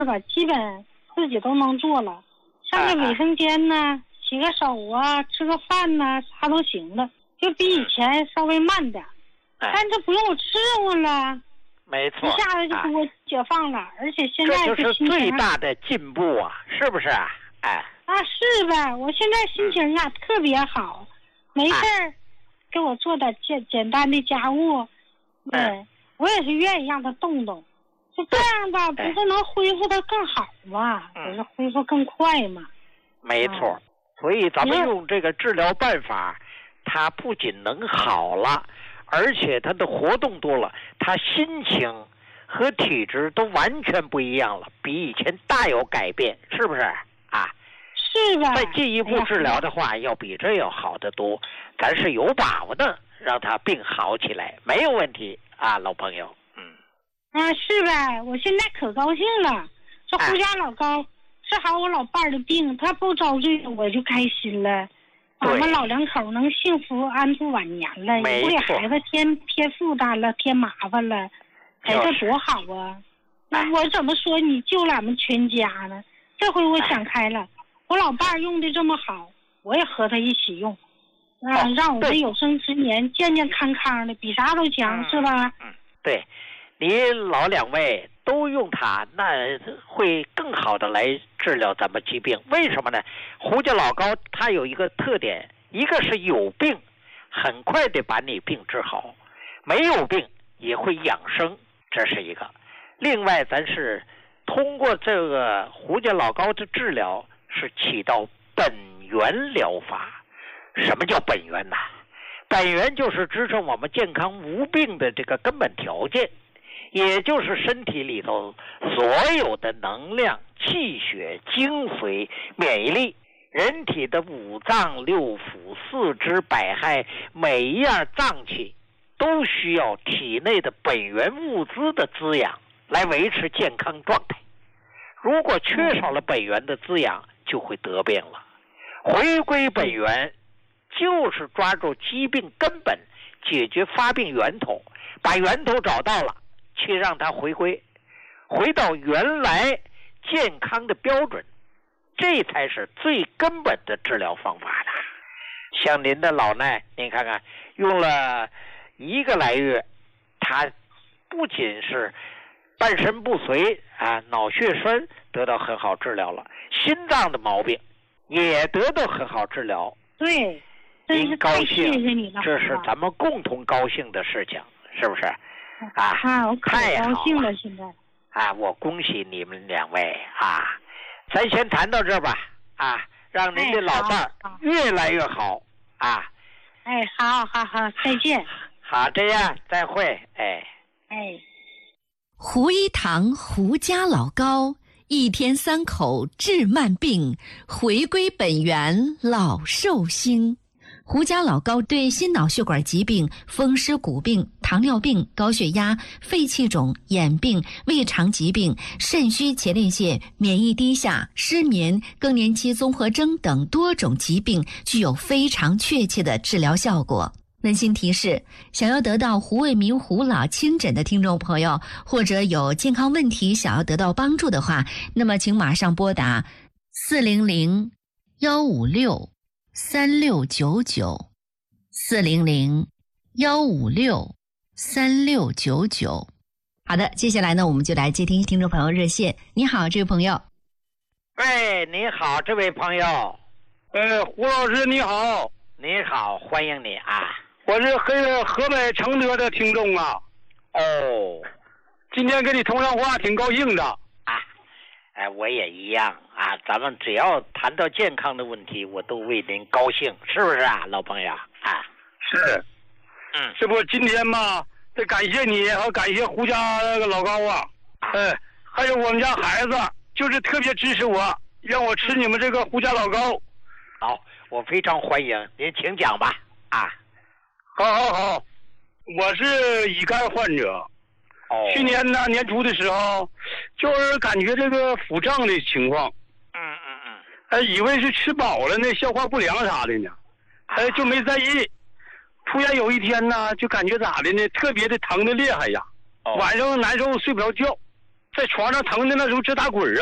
是吧？基本自己都能做了，上个卫生间呢，洗个手啊，吃个饭呢，啥都行了，就比以前稍微慢点，但是不用我伺候了。 没错， 一下子就给我解放了，而且现在这就是最大的进步啊，是不是啊？哎， 是呗，我现在心情呀特别好，没事儿，给我做点简单的家务，对，我也是愿意让他动动，就这样吧，不是能恢复的更好吗？不是恢复更快吗？ 没错，所以咱们用这个治疗办法，它不仅能好了。而且他的活动多了，他心情和体质都完全不一样了，比以前大有改变，是不是啊？ 是吧？ 再进一步治疗的话，要比这要好得多。咱是有把握的，让他病好起来，没有问题啊，老朋友。 是呗，我现在可高兴了。这胡家老高治好我老伴儿的病，他不遭罪，我就开心了。我们老两口能幸福安度晚年了，也不给孩子添负担了，添麻烦了，哎，这多好啊！我怎么说你救了俺们全家呢？这回我想开了，我老伴儿用的这么好，我也和他一起用，让我们有生之年健健康康的，比啥都强，是吧？ 对，你老两位都用它，那会更好的来治疗咱们疾病。为什么呢？胡家老高它有一个特点，一个是有病，很快的把你病治好；没有病也会养生，这是一个。另外，咱是通过这个胡家老高的治疗，是起到本源疗法。什么叫本源呢？本源就是支撑我们健康无病的这个根本条件。也就是身体里头所有的能量、气血、精髓、免疫力，人体的五脏六腑、四肢百骸，每一样脏器都需要体内的本源物资的滋养来维持健康状态。如果缺少了本源的滋养，就会得病了。回归本源，就是抓住疾病根本，解决发病源头，把源头找到了，去让它回到原来健康的标准，这才是最根本的治疗方法的。像您的老奈，您看看用了1个来月，他不仅是半身不遂啊，脑血栓得到很好治疗了，心脏的毛病也得到很好治疗。 对， 您高兴， 谢谢你了， 这是咱们共同高兴的事情，是不是？ 我可高兴了，现在我恭喜你们两位啊！咱先谈到这吧啊，让您的老伴儿越来越好啊！ 哎，好，再见。 好，这样再会，哎。 胡一堂胡家老高，1天3口治慢病，回归本源老寿星。胡家老高对心脑血管疾病、风湿骨病、糖尿病、高血压、肺气肿、眼病、胃肠疾病、肾虚前列腺、免疫低下、失眠、更年期综合征等多种疾病具有非常确切的治疗效果。温馨提示，想要得到胡卫民胡老亲诊的听众朋友，或者有健康问题想要得到帮助的话，那么请马上拨打400-156-3699，400-156-3699。好的，接下来呢，我们就来接听众朋友热线。你好，这位朋友。 喂，你好，这位朋友。 胡老师你好。 你好，欢迎你啊。 我是河北承德的听众啊。今天跟你通上话挺高兴的啊。我也一样啊，咱们只要谈到健康的问题，我都为您高兴，是不是啊，老朋友啊？ 是。这不今天嘛，得感谢你和感谢胡家那个老高啊。还有我们家孩子，就是特别支持我，让我吃你们这个胡家老高。 好，我非常欢迎您，请讲吧啊。 好，我是乙肝患者。去年呢年初的时候，就是感觉这个腹胀的情况。以为是吃饱了呢，消化不良啥的呢，就没在意。突然有一天呢，就感觉咋的呢，特别的疼的厉害呀，晚上难受睡不着觉。 在床上疼的那时候直打滚